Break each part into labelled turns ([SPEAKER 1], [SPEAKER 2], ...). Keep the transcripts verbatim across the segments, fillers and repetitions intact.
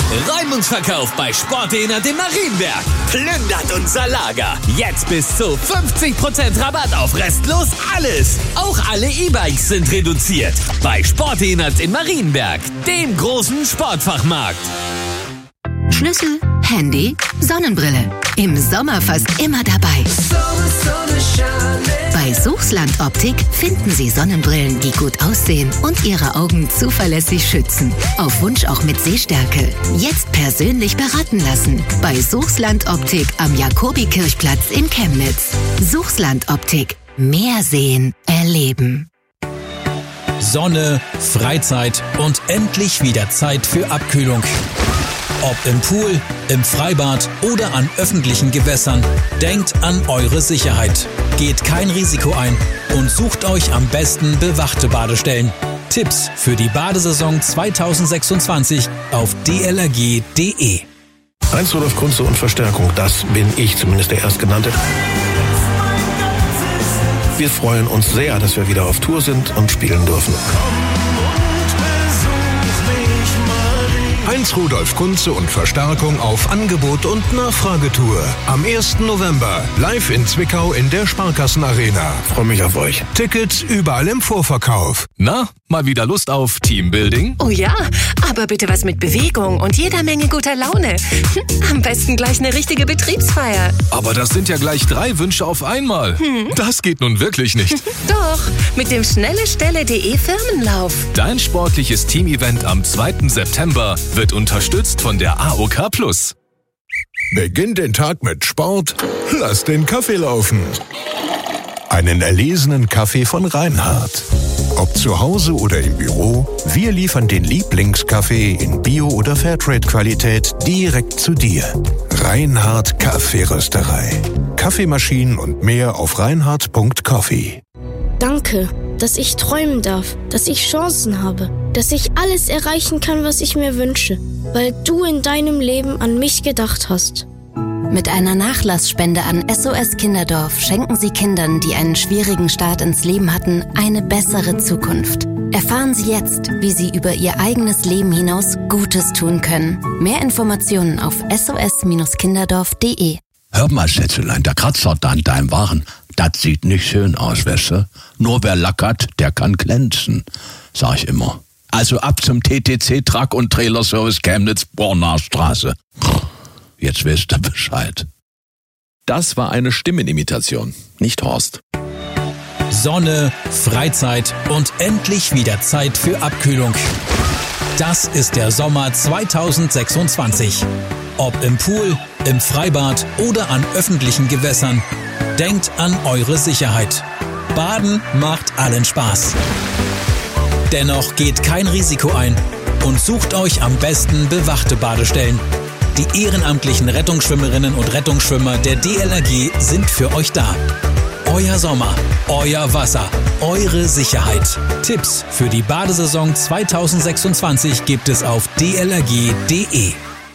[SPEAKER 1] Räumungsverkauf bei Sportdehnert in Marienberg. Plündert unser Lager. Jetzt bis zu fünfzig Prozent Rabatt auf restlos alles. Auch alle E-Bikes sind reduziert. Bei Sportdehnert in Marienberg, dem großen Sportfachmarkt.
[SPEAKER 2] Schlüssel, Handy, Sonnenbrille. Im Sommer fast immer dabei. Bei Suchsland Optik finden Sie Sonnenbrillen, die gut aussehen und Ihre Augen zuverlässig schützen. Auf Wunsch auch mit Sehstärke. Jetzt persönlich beraten lassen. Bei Suchsland Optik am Jakobikirchplatz in Chemnitz. Suchsland Optik. Mehr sehen, erleben.
[SPEAKER 3] Sonne, Freizeit und endlich wieder Zeit für Abkühlung. Ob im Pool, im Freibad oder an öffentlichen Gewässern, denkt an eure Sicherheit. Geht kein Risiko ein und sucht euch am besten bewachte Badestellen. Tipps für die Badesaison zweitausendsechsundzwanzig auf d l r g punkt d e.
[SPEAKER 4] Heinz Rudolf Kunze und Verstärkung, das bin ich, zumindest der Erstgenannte. Wir freuen uns sehr, dass wir wieder auf Tour sind und spielen dürfen.
[SPEAKER 5] Heinz Rudolf Kunze und Verstärkung auf Angebot und Nachfragetour. Am ersten November live in Zwickau in der Sparkassenarena.
[SPEAKER 4] Freue mich auf euch.
[SPEAKER 5] Tickets überall im Vorverkauf.
[SPEAKER 6] Na, mal wieder Lust auf Teambuilding?
[SPEAKER 7] Oh ja, aber bitte was mit Bewegung und jeder Menge guter Laune. Am besten gleich eine richtige Betriebsfeier.
[SPEAKER 6] Aber das sind ja gleich drei Wünsche auf einmal. Hm. Das geht nun wirklich nicht.
[SPEAKER 7] Doch, mit dem schnellestelle punkt de Firmenlauf.
[SPEAKER 6] Dein sportliches Teamevent am zweiten September wird unterstützt von der A O K Plus.
[SPEAKER 5] Beginn den Tag mit Sport, lass den Kaffee laufen. Einen erlesenen Kaffee von Reinhardt. Ob zu Hause oder im Büro, wir liefern den Lieblingskaffee in Bio- oder Fairtrade-Qualität direkt zu dir. Reinhardt Kaffeerösterei. Kaffeemaschinen und mehr auf reinhardt punkt coffee.
[SPEAKER 8] Danke, dass ich träumen darf, dass ich Chancen habe, dass ich alles erreichen kann, was ich mir wünsche, weil du in deinem Leben an mich gedacht hast.
[SPEAKER 2] Mit einer Nachlassspende an S O S Kinderdorf schenken Sie Kindern, die einen schwierigen Start ins Leben hatten, eine bessere Zukunft. Erfahren Sie jetzt, wie Sie über Ihr eigenes Leben hinaus Gutes tun können. Mehr Informationen auf s o s kinderdorf punkt de.
[SPEAKER 9] Hör mal, Schätzelein, der Kratzer da an deinem Waren, das sieht nicht schön aus, weißt du? Nur wer lackert, der kann glänzen, sag ich immer. Also ab zum T T C Truck und Trailer Service Chemnitz, Bornarstraße. Jetzt weißt du Bescheid.
[SPEAKER 6] Das war eine Stimmenimitation, nicht Horst.
[SPEAKER 3] Sonne, Freizeit und endlich wieder Zeit für Abkühlung. Das ist der Sommer zweitausendsechsundzwanzig. Ob im Pool, im Freibad oder an öffentlichen Gewässern, denkt an eure Sicherheit. Baden macht allen Spaß. Dennoch geht kein Risiko ein und sucht euch am besten bewachte Badestellen. Die ehrenamtlichen Rettungsschwimmerinnen und Rettungsschwimmer der D L R G sind für euch da. Euer Sommer, euer Wasser, eure Sicherheit. Tipps für die Badesaison zweitausendsechsundzwanzig gibt es auf d l r g punkt d e.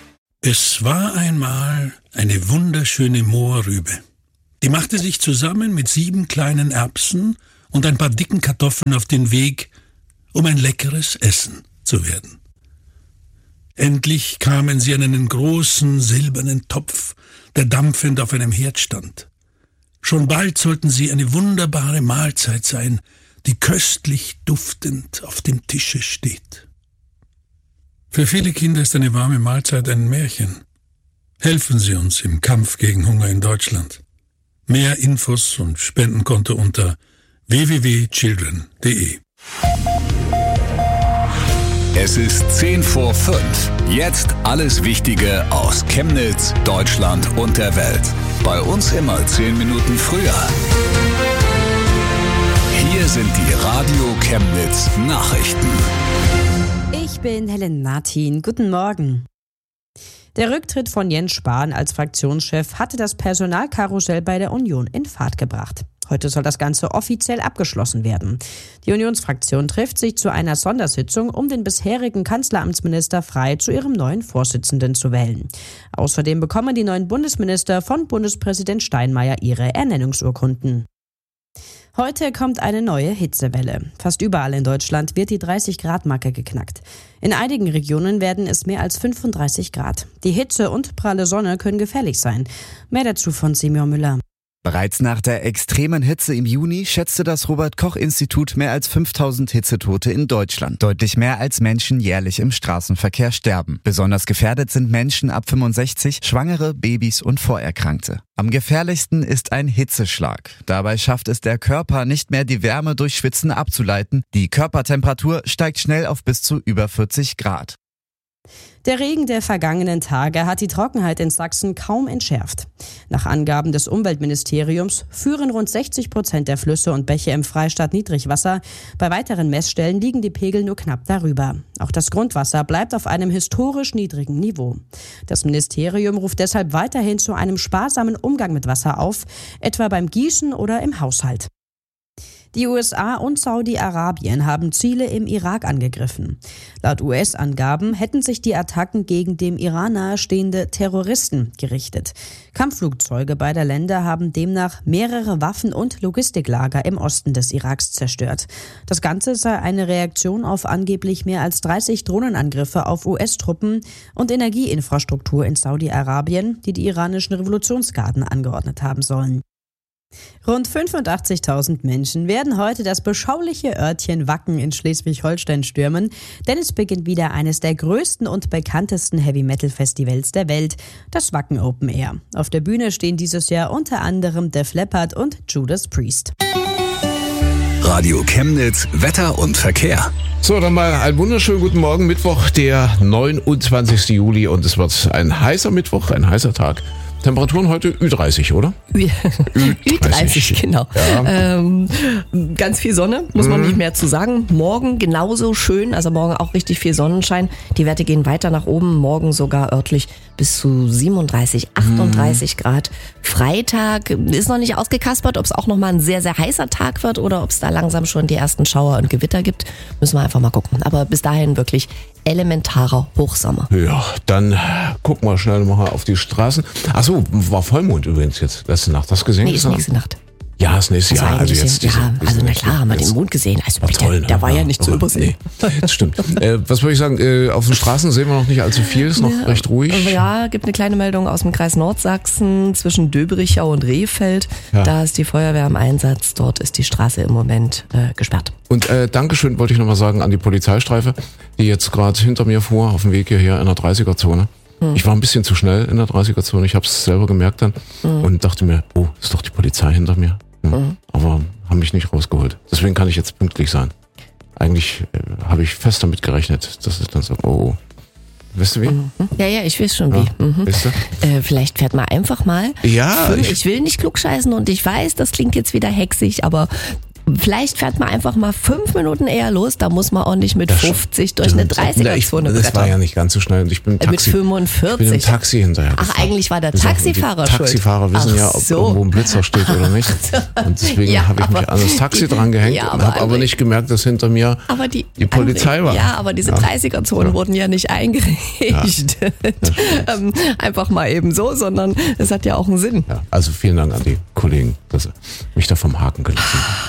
[SPEAKER 10] Es war einmal eine wunderschöne Moorrübe. Die machte sich zusammen mit sieben kleinen Erbsen und ein paar dicken Kartoffeln auf den Weg, um ein leckeres Essen zu werden. Endlich kamen sie an einen großen silbernen Topf, der dampfend auf einem Herd stand. Schon bald sollten sie eine wunderbare Mahlzeit sein, die köstlich duftend auf dem Tische steht. Für viele Kinder ist eine warme Mahlzeit ein Märchen. Helfen Sie uns im Kampf gegen Hunger in Deutschland. Mehr Infos und Spendenkonto unter w w w punkt children punkt de.
[SPEAKER 11] Es ist zehn vor fünf. Jetzt alles Wichtige aus Chemnitz, Deutschland und der Welt. Bei uns immer zehn Minuten früher. Hier sind die Radio Chemnitz Nachrichten.
[SPEAKER 12] Ich bin Helen Martin. Guten Morgen. Der Rücktritt von Jens Spahn als Fraktionschef hatte das Personalkarussell bei der Union in Fahrt gebracht. Heute soll das Ganze offiziell abgeschlossen werden. Die Unionsfraktion trifft sich zu einer Sondersitzung, um den bisherigen Kanzleramtsminister Frey zu ihrem neuen Vorsitzenden zu wählen. Außerdem bekommen die neuen Bundesminister von Bundespräsident Steinmeier ihre Ernennungsurkunden. Heute kommt eine neue Hitzewelle. Fast überall in Deutschland wird die dreißig-Grad-Marke geknackt. In einigen Regionen werden es mehr als fünfunddreißig Grad. Die Hitze und pralle Sonne können gefährlich sein. Mehr dazu von Simeon Müller.
[SPEAKER 13] Bereits nach der extremen Hitze im Juni schätzte das Robert-Koch-Institut mehr als fünftausend Hitzetote in Deutschland. Deutlich mehr als Menschen jährlich im Straßenverkehr sterben. Besonders gefährdet sind Menschen ab fünfundsechzig, Schwangere, Babys und Vorerkrankte. Am gefährlichsten ist ein Hitzeschlag. Dabei schafft es der Körper nicht mehr, die Wärme durch Schwitzen abzuleiten. Die Körpertemperatur steigt schnell auf bis zu über vierzig Grad.
[SPEAKER 12] Der Regen der vergangenen Tage hat die Trockenheit in Sachsen kaum entschärft. Nach Angaben des Umweltministeriums führen rund sechzig Prozent der Flüsse und Bäche im Freistaat Niedrigwasser. Bei weiteren Messstellen liegen die Pegel nur knapp darüber. Auch das Grundwasser bleibt auf einem historisch niedrigen Niveau. Das Ministerium ruft deshalb weiterhin zu einem sparsamen Umgang mit Wasser auf, etwa beim Gießen oder im Haushalt. Die U S A und Saudi-Arabien haben Ziele im Irak angegriffen. Laut U S-Angaben hätten sich die Attacken gegen dem Iran nahestehende Terroristen gerichtet. Kampfflugzeuge beider Länder haben demnach mehrere Waffen- und Logistiklager im Osten des Iraks zerstört. Das Ganze sei eine Reaktion auf angeblich mehr als dreißig Drohnenangriffe auf U S-Truppen und Energieinfrastruktur in Saudi-Arabien, die die iranischen Revolutionsgarden angeordnet haben sollen. Rund fünfundachtzigtausend Menschen werden heute das beschauliche Örtchen Wacken in Schleswig-Holstein stürmen, denn es beginnt wieder eines der größten und bekanntesten Heavy-Metal-Festivals der Welt, das Wacken Open Air. Auf der Bühne stehen dieses Jahr unter anderem Def Leppard und Judas Priest.
[SPEAKER 11] Radio Chemnitz, Wetter und Verkehr.
[SPEAKER 4] So, dann mal einen wunderschönen guten Morgen. Mittwoch, der neunundzwanzigsten Juli und es wird ein heißer Mittwoch, ein heißer Tag. Temperaturen heute Ü dreißig, oder?
[SPEAKER 14] Ü dreißig, genau. Ja. Ähm, ganz viel Sonne, muss man mhm. nicht mehr zu sagen. Morgen genauso schön, also morgen auch richtig viel Sonnenschein. Die Werte gehen weiter nach oben, morgen sogar örtlich bis zu siebenunddreißig, achtunddreißig mhm. Grad. Freitag ist noch nicht ausgekaspert, ob es auch nochmal ein sehr, sehr heißer Tag wird oder ob es da langsam schon die ersten Schauer und Gewitter gibt. Müssen wir einfach mal gucken. Aber bis dahin wirklich elementarer Hochsommer.
[SPEAKER 4] Ja, dann gucken wir schnell mal auf die Straßen. Achso, war Vollmond übrigens jetzt letzte Nacht. Hast du gesehen?
[SPEAKER 14] Nee, ist nächste Nacht.
[SPEAKER 4] Ja, ist nächstes Jahr. Also jetzt
[SPEAKER 14] ja,
[SPEAKER 4] diese,
[SPEAKER 14] also na klar, haben wir den Mond gesehen. Also
[SPEAKER 4] bitte, toll,
[SPEAKER 14] der, der war ja nicht zu übersehen.
[SPEAKER 4] Nee, das stimmt. äh, was wollte ich sagen? Äh, auf den Straßen sehen wir noch nicht allzu viel. Ist noch ja, recht ruhig.
[SPEAKER 14] Ja, gibt eine kleine Meldung aus dem Kreis Nordsachsen zwischen Döberichau und Rehfeld. Ja. Da ist die Feuerwehr im Einsatz. Dort ist die Straße im Moment äh, gesperrt.
[SPEAKER 4] Und äh, Dankeschön wollte ich nochmal sagen an die Polizeistreife, die jetzt gerade hinter mir fuhr, auf dem Weg hierher in der dreißiger-Zone. Hm. Ich war ein bisschen zu schnell in der dreißiger-Zone. Ich habe es selber gemerkt dann hm. und dachte mir, oh, ist doch die Polizei hinter mir. Mhm. Aber haben mich nicht rausgeholt. Deswegen kann ich jetzt pünktlich sein. Eigentlich äh, habe ich fest damit gerechnet, dass es dann so, oh, weißt du wie?
[SPEAKER 14] Mhm. Ja, ja, ich weiß schon wie.
[SPEAKER 4] Ja,
[SPEAKER 14] mhm.
[SPEAKER 4] weißt du?
[SPEAKER 14] äh, vielleicht fährt man einfach mal.
[SPEAKER 4] Ja.
[SPEAKER 14] Ich, ich will nicht klugscheißen und ich weiß, das klingt jetzt wieder hexig, aber vielleicht fährt man einfach mal fünf Minuten eher los, da muss man auch nicht mit fünfzig durch eine dreißiger-Zone brettern.
[SPEAKER 4] Das war ja nicht ganz so schnell. Ich bin im Taxi,
[SPEAKER 14] mit fünfundvierzig.
[SPEAKER 4] Ich bin im Taxi hinterher
[SPEAKER 14] Ach,
[SPEAKER 4] gefahren.
[SPEAKER 14] eigentlich war der Taxifahrer schuld.
[SPEAKER 4] Taxifahrer wissen
[SPEAKER 14] Ach
[SPEAKER 4] ja, ob
[SPEAKER 14] so.
[SPEAKER 4] irgendwo ein Blitzer steht oder nicht. Und deswegen
[SPEAKER 14] ja,
[SPEAKER 4] habe ich mich an das Taxi dran gehängt ja, und habe aber nicht gemerkt, dass hinter mir
[SPEAKER 14] aber die,
[SPEAKER 4] die Polizei war.
[SPEAKER 14] Ja, aber diese ja. dreißiger-Zonen ja. wurden ja nicht eingerichtet. Ja. ähm, einfach mal eben so, sondern es hat ja auch einen Sinn.
[SPEAKER 4] Ja, also vielen Dank an die Kollegen, dass sie mich da vom Haken gelassen haben.